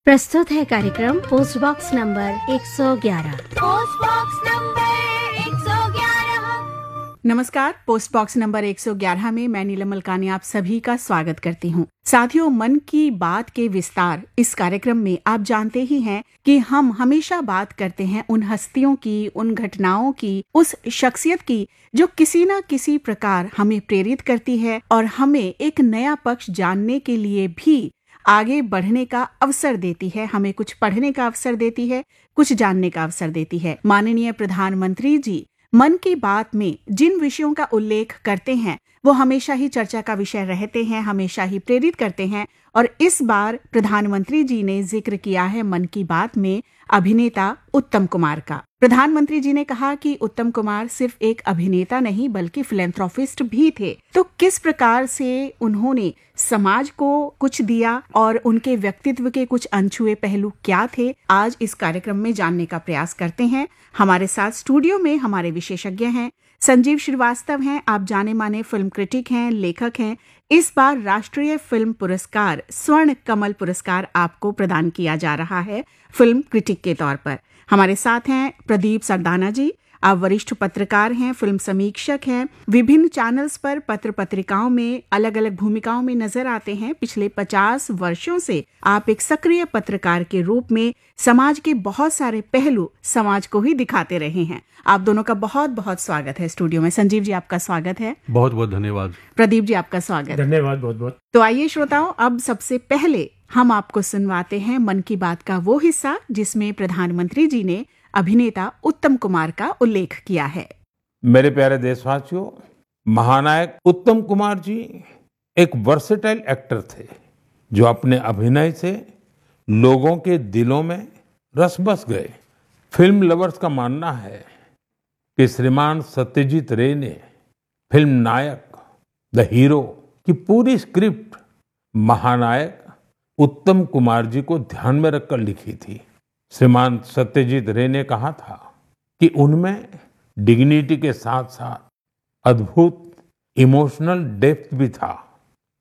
प्रस्तुत है कार्यक्रम post box number 111। Post box number 111। नमस्कार। पोस्ट बॉक्स नंबर 111 में मैं नीलम मलकानी आप सभी का स्वागत करती हूँ। साथियों, मन की बात के विस्तार इस कार्यक्रम में आप जानते ही हैं कि हम हमेशा बात करते हैं उन हस्तियों की, उन घटनाओं की, उस शख्सियत की जो किसी न किसी प्रकार हमें प्रेरित करती है और हमें एक नया पक्ष जानने के लिए भी आगे बढ़ने का अवसर देती है, हमें कुछ पढ़ने का अवसर देती है, कुछ जानने का अवसर देती है। माननीय प्रधानमंत्री जी मन की बात में जिन विषयों का उल्लेख करते हैं वो हमेशा ही चर्चा का विषय रहते हैं, हमेशा ही प्रेरित करते हैं। और इस बार प्रधानमंत्री जी ने जिक्र किया है मन की बात में अभिनेता उत्तम कुमार का। प्रधानमंत्री जी ने कहा कि उत्तम कुमार सिर्फ एक अभिनेता नहीं बल्कि फिलैंथ्रोपिस्ट भी थे। तो किस प्रकार से उन्होंने समाज को कुछ दिया और उनके व्यक्तित्व के कुछ अनछुए पहलू क्या थे, आज इस कार्यक्रम में जानने का प्रयास करते हैं। हमारे साथ स्टूडियो में हमारे विशेषज्ञ हैं। संजीव श्रीवास्तव हैं, आप जाने माने फिल्म क्रिटिक हैं, लेखक हैं। इस बार राष्ट्रीय फिल्म पुरस्कार स्वर्ण कमल पुरस्कार आपको प्रदान किया जा रहा है फिल्म क्रिटिक के तौर पर। हमारे साथ हैं प्रदीप सरदाना जी, आप वरिष्ठ पत्रकार हैं, फिल्म समीक्षक हैं, विभिन्न चैनल्स पर पत्र पत्रिकाओं में अलग अलग भूमिकाओं में नजर आते हैं। पिछले 50 वर्षों से आप एक सक्रिय पत्रकार के रूप में समाज के बहुत सारे पहलू समाज को ही दिखाते रहे हैं। आप दोनों का बहुत बहुत स्वागत है स्टूडियो में। संजीव जी, आपका स्वागत है। बहुत बहुत धन्यवाद। प्रदीप जी, आपका स्वागत। धन्यवाद बहुत बहुत। तो आइए श्रोताओं, अब सबसे पहले हम आपको सुनवाते हैं मन की बात का वो हिस्सा जिसमें प्रधानमंत्री जी ने अभिनेता उत्तम कुमार का उल्लेख किया है। मेरे प्यारे देशवासियों, महानायक उत्तम कुमार जी एक वर्सेटाइल एक्टर थे जो अपने अभिनय से लोगों के दिलों में रस बस गए। फिल्म लवर्स का मानना है कि श्रीमान सत्यजीत रे ने फिल्म नायक द हीरो की पूरी स्क्रिप्ट महानायक उत्तम कुमार जी को ध्यान में रखकर लिखी थी। श्रीमान सत्यजीत रे ने कहा था कि उनमें डिग्निटी के साथ साथ अद्भुत इमोशनल डेप्थ भी था।